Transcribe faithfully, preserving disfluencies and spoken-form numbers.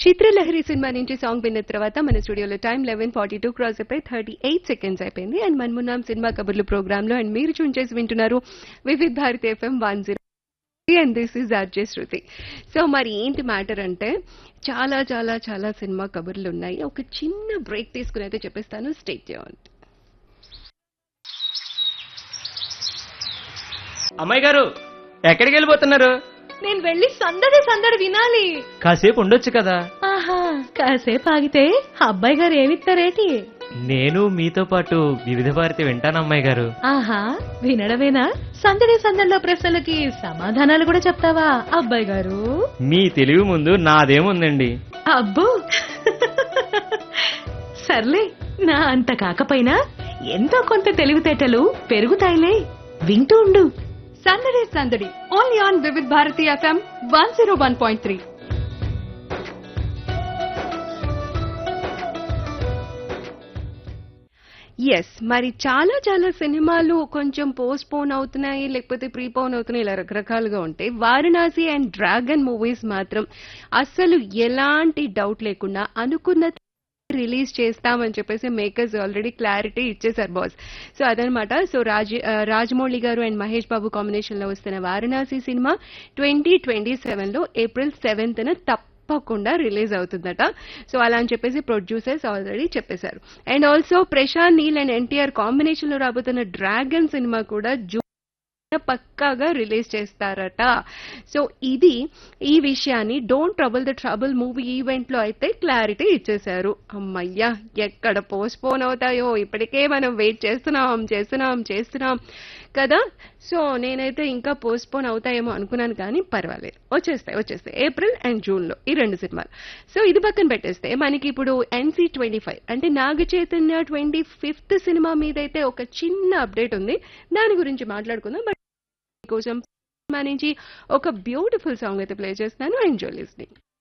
Chitralahari cinema నుంచి song విన్న తర్వాత మన స్టూడియోలో time eleven forty two cross అయిపోయి థర్టీ ఎయిట్ సెకండ్స్ అయిపోయింది. అండ్ మనమున్నాం సినిమా కబుర్లు ప్రోగ్రామ్ లో. అండ్ మీరు చూన్ చేసి వింటున్నారు Vividh Bharati FM one zero and this is RJ Shruti. So మరి ఏంటి మ్యాటర్ అంటే చాలా చాలా చాలా సినిమా కబుర్లు ఉన్నాయి. ఒక చిన్న బ్రేక్ తీసుకుని అయితే చెప్పేస్తాను. Stay tuned. అమ్మాయి గారు ఎక్కడికి వెళ్ళిపోతున్నారు? నేను వెళ్ళి సందడి సందడి వినాలి. కాసేపు ఉండొచ్చు కదా. ఆహా, కాసేపు ఆగితే అబ్బాయి గారు ఏమిస్తారేటి? నేను మీతో పాటు వివిధ భారతి వింటాను అమ్మాయి గారు. ఆహా, వినడమేనా? సందడి సందడిలో ప్రశ్నలకి సమాధానాలు కూడా చెప్తావా అబ్బాయి గారు? మీ తెలివి ముందు నాదేముందండి. అబ్బో సర్లే, నా అంత కాకపోయినా ఎంతో కొంత తెలివితేటలు పెరుగుతాయిలే. వింటూ ఉండు సందడి సందడి only on Vividh Bharati FM one zero one point three. Yes, మరి చాలా చాలా సినిమాలు కొంచెం పోస్ట్ పోన్ అవుతున్నాయి, లేకపోతే ప్రీపోన్ అవుతున్నాయి, ఇలా రకరకాలుగా ఉంటాయి. వారణాసి అండ్ డ్రాగన్ మూవీస్ మాత్రం అస్సలు ఎలాంటి డౌట్ లేకుండా అనుకున్న రిలీజ్ చేస్తామని చెప్పేసి మేకర్స్ ఆల్రెడీ క్లారిటీ ఇచ్చేసారు బాస్. సో అదనమాట. సో రాజ్ రాజమౌళి గారు అండ్ మహేష్ బాబు కాంబినేషన్ లో వస్తున్న Varanasi cinema twenty twenty seven లో ఏప్రిల్ సెవెంత్ న తప్పకుండా రిలీజ్ అవుతుందట. సో అలా అని చెప్పేసి ప్రొడ్యూసర్స్ ఆల్రెడీ చెప్పేశారు. And also Prashanth Neel and NTR combination లో రాబోతున్న డ్రాగన్ సినిమా కూడా జూన్ పక్కాగా రిలీజ్ చేస్తారట. సో ఇది ఈ విషయాన్ని don't trouble the trouble movie event లో అయితే క్లారిటీ ఇచ్చేశారు. అమ్మయ్యా, ఎక్కడ పోస్ట్ పోన్ అవుతాయో ఇప్పటికే మనం వెయిట్ చేస్తున్నాం చేస్తున్నాం చేస్తున్నాం కదా. సో నేనైతే ఇంకా పోస్ట్ పోన్ అవుతాయేమో అనుకున్నాను, కానీ పర్వాలేదు, వచ్చేస్తాయి వచ్చేస్తాయి ఏప్రిల్ అండ్ జూన్ లో ఈ రెండు సినిమాలు. సో ఇది పక్కన పెట్టేస్తే మనకి ఇప్పుడు ఎన్సీ ట్వంటీ ఫైవ్ అంటే Naga Chaitanya twenty fifth cinema మీద అయితే ఒక చిన్న అప్డేట్ ఉంది. దాని గురించి మాట్లాడుకుందాం. బట్ కోసం నుంచి ఒక బ్యూటిఫుల్ సాంగ్ అయితే ప్లే చేస్తాను. Enjoy listening.